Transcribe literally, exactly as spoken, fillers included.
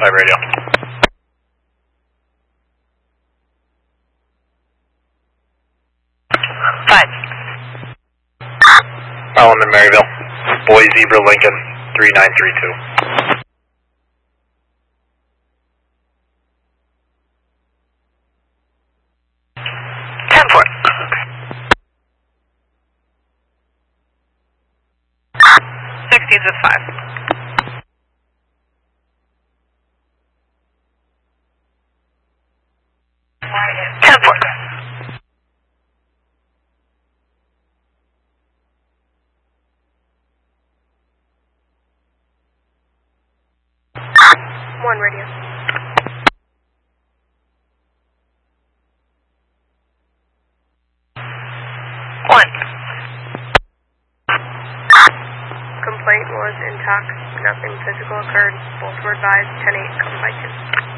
five radio. Five. Element Maryville. Boy Zebra Lincoln, three nine three two. Ten four. Sixties with five. Ten four. One radio. One. Complaint was intox. Nothing physical occurred. Both were advised ten eight, come by two.